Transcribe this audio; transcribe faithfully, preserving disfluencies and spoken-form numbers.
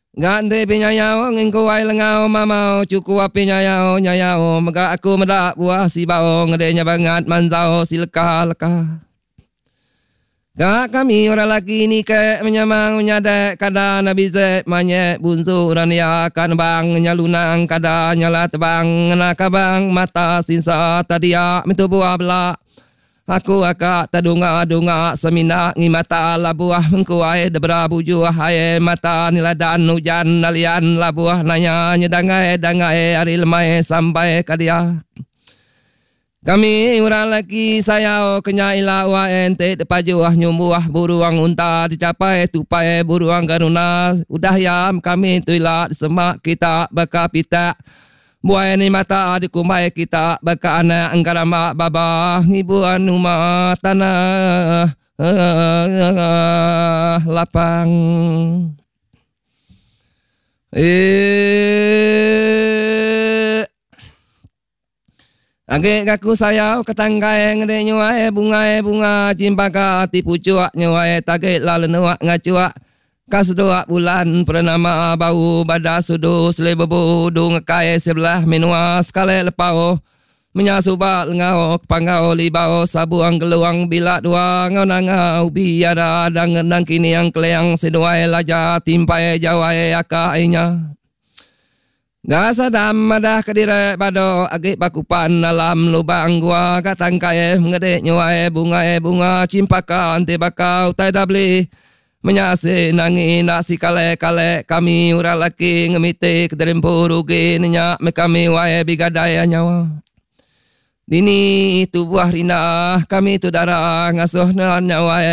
Gante pinyayao ngingko ay langao mamao cuku api nyayao nyayao maga aku medak buah si bao ngedenya banget manzao si leka-leka. Gak kami orang laki ni ke menyamang menyadek kada nabi zek manyek bunzu rania kan bang nyalunang kada nyala tebang nak bang mata sinsa tadia mintu buah belak. Aku akak tadunga-dunga semina ngimata labuah mengkuai debra bujuah hai mata niladan hujan nalian labuah nanya nyedangai dangai hari lemai sampai kadia. Kami orang laki saya kenyailah wa ente depajuah nyumbuah buruang unta dicapai tupai buruang garuna udah yam kami tuilah semak kita bakapita. Buai ni mata di kumai kita baka anak angkarama baba ngibuan rumah tanah uh, lapang. Eh, Agak kaku saya ketangkai ngede nyuai bunga bunga cimpaka tipu cuak nyuai taget lalu nuak ngacuak. Kas dua bulan pernama bau badas sudu selebebu du ngekai sebelah menua sekali lepau menyasubat ngau pangau libau sabuang geluang bila dua ngau nangau biara dangenang kini yang keleang seduai laja timpai jawai akainya. Gasa dam madah kedire bado agik bakupan alam lubang gua katangkai ngedek nyuai bunga bunga cimpaka ante bakau tai dabli. Menyase nangi nasi kale-kale kami orang laki ngemite kederempu rugi nenyak me kami wae bigadaya nyawa. Dini itu buah rina kami tu darah ngasuh nyawa.